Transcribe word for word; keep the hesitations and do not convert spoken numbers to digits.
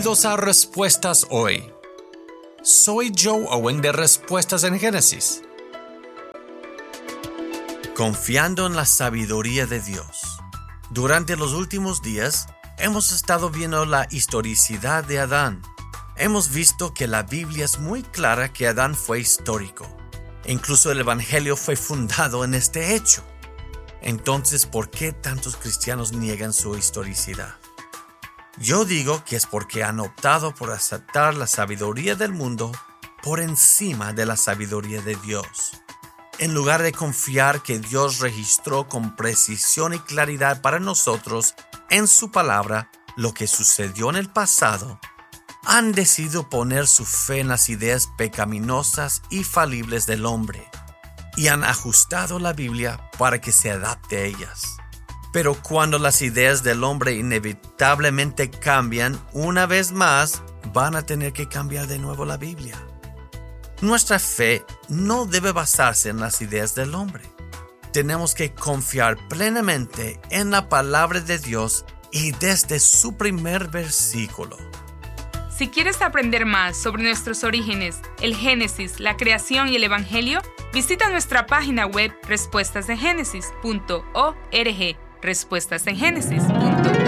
Bienvenidos a Respuestas Hoy. Soy Joe Owen de Respuestas en Génesis. Confiando en la sabiduría de Dios. Durante los últimos días, hemos estado viendo la historicidad de Adán. Hemos visto que la Biblia es muy clara que Adán fue histórico. Incluso el Evangelio fue fundado en este hecho. Entonces, ¿por qué tantos cristianos niegan su historicidad? Yo digo que es porque han optado por aceptar la sabiduría del mundo por encima de la sabiduría de Dios. En lugar de confiar que Dios registró con precisión y claridad para nosotros en su palabra lo que sucedió en el pasado, han decidido poner su fe en las ideas pecaminosas y falibles del hombre y han ajustado la Biblia para que se adapte a ellas. Pero cuando las ideas del hombre inevitablemente cambian, una vez más, van a tener que cambiar de nuevo la Biblia. Nuestra fe no debe basarse en las ideas del hombre. Tenemos que confiar plenamente en la palabra de Dios y desde su primer versículo. Si quieres aprender más sobre nuestros orígenes, el Génesis, la creación y el Evangelio, visita nuestra página web respuestas en génesis punto org. Respuestas en Génesis punto org.